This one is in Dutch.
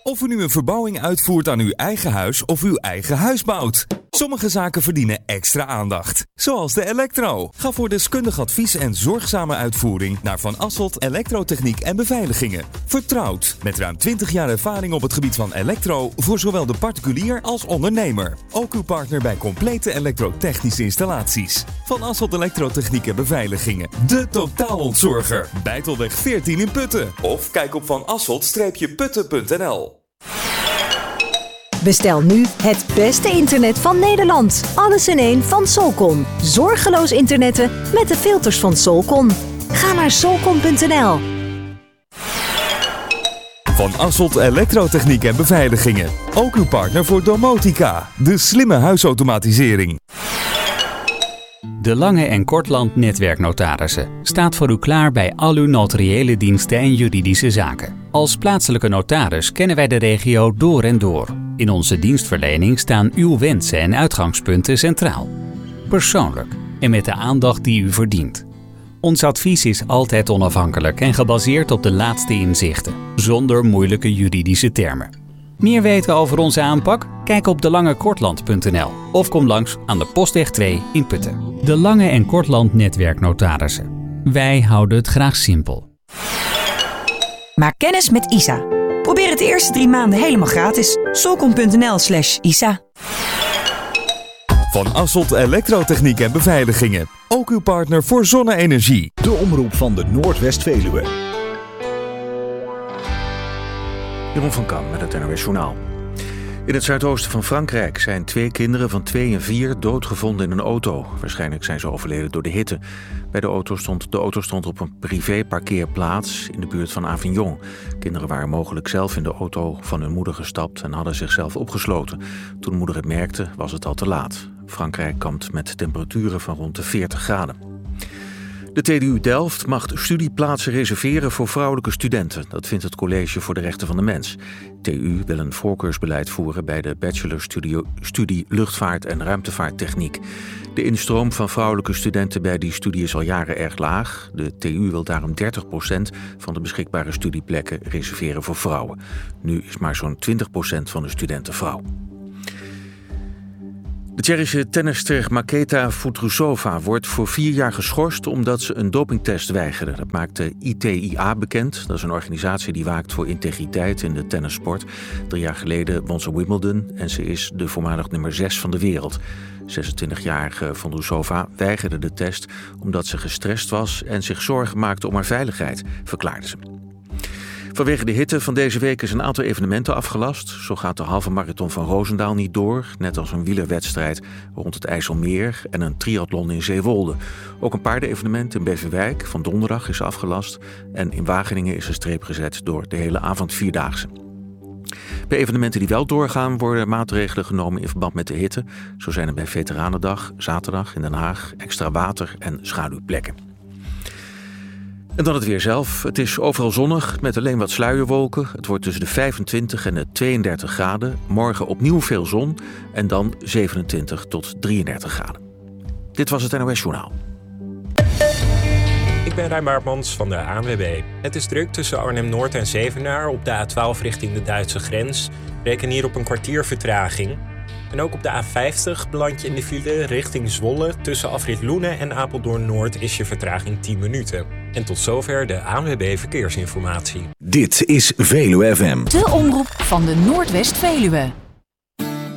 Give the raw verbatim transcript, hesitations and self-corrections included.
Of u nu een verbouwing uitvoert aan uw eigen huis of uw eigen huis bouwt. Sommige zaken verdienen extra aandacht. Zoals de elektro. Ga voor deskundig advies en zorgzame uitvoering naar Van Asselt Elektrotechniek en Beveiligingen. Vertrouwd. Met ruim twintig jaar ervaring op het gebied van elektro voor zowel de particulier als ondernemer. Ook uw partner bij complete elektrotechnische installaties. Van Asselt Elektrotechniek en Beveiligingen. De totaalontzorger. Bijtelweg veertien in Putten. Of kijk op van asselt putten punt n l. Bestel nu het beste internet van Nederland. Alles in één van Solcon. Zorgeloos internetten met de filters van Solcon. Ga naar solcon punt n l. Van Asselt Elektrotechniek en Beveiligingen. Ook uw partner voor domotica. De slimme huisautomatisering. De Lange en Kortland Netwerknotarissen staat voor u klaar bij al uw notariële diensten en juridische zaken. Als plaatselijke notaris kennen wij de regio door en door. In onze dienstverlening staan uw wensen en uitgangspunten centraal. Persoonlijk en met de aandacht die u verdient. Ons advies is altijd onafhankelijk en gebaseerd op de laatste inzichten, zonder moeilijke juridische termen. Meer weten over onze aanpak? Kijk op de lange kortland punt n l of kom langs aan de Postweg twee in Putten. De Lange en Kortland Netwerknotarissen. Wij houden het graag simpel. Maak kennis met I S A. Probeer het de eerste drie maanden helemaal gratis. solcon punt n l slash I S A. Van Asselt Elektrotechniek en Beveiligingen. Ook uw partner voor zonne-energie. De omroep van de Noordwest-Veluwe. Jeroen van Kam met het N O S Journaal. In het zuidoosten van Frankrijk zijn twee kinderen van twee en vier doodgevonden in een auto. Waarschijnlijk zijn ze overleden door de hitte. Bij de auto stond, de auto stond op een privéparkeerplaats in de buurt van Avignon. Kinderen waren mogelijk zelf in de auto van hun moeder gestapt en hadden zichzelf opgesloten. Toen de moeder het merkte, was het al te laat. Frankrijk kampt met temperaturen van rond de veertig graden. De T D U Delft mag studieplaatsen reserveren voor vrouwelijke studenten. Dat vindt het College voor de Rechten van de Mens. T U wil een voorkeursbeleid voeren bij de bachelorstudie studie luchtvaart en ruimtevaarttechniek. De instroom van vrouwelijke studenten bij die studie is al jaren erg laag. De T U wil daarom dertig procent van de beschikbare studieplekken reserveren voor vrouwen. Nu is maar zo'n twintig procent van de studenten vrouw. De Tsjechische tennister Markéta Vondrousova wordt voor vier jaar geschorst omdat ze een dopingtest weigerde. Dat maakt de I T I A bekend. Dat is een organisatie die waakt voor integriteit in de tennissport. Drie jaar geleden won ze Wimbledon en ze is de voormalig nummer zes van de wereld. zesentwintigjarige Vondrousova weigerde de test omdat ze gestrest was en zich zorgen maakte om haar veiligheid, verklaarde ze. Vanwege de hitte van deze week is een aantal evenementen afgelast. Zo gaat de halve marathon van Roosendaal niet door, net als een wielerwedstrijd rond het IJsselmeer en een triathlon in Zeewolde. Ook een paardenevenement in Beverwijk van donderdag is afgelast en in Wageningen is een streep gezet door de hele avond vierdaagse. Bij evenementen die wel doorgaan worden maatregelen genomen in verband met de hitte. Zo zijn er bij Veteranendag, zaterdag in Den Haag, extra water en schaduwplekken. En dan het weer zelf. Het is overal zonnig met alleen wat sluierwolken. Het wordt tussen de vijfentwintig en de tweeëndertig graden. Morgen opnieuw veel zon en dan zevenentwintig tot drieëndertig graden. Dit was het N O S Journaal. Ik ben Rijn Baartmans van de A N W B. Het is druk tussen Arnhem-Noord en Zevenaar op de A twaalf richting de Duitse grens. Reken hier op een kwartier vertraging. En ook op de A vijftig beland je in de file richting Zwolle. Tussen afrit Loenen en Apeldoorn-Noord is je vertraging tien minuten. En tot zover de A N W B Verkeersinformatie. Dit is Veluwe F M. De omroep van de Noordwest-Veluwe.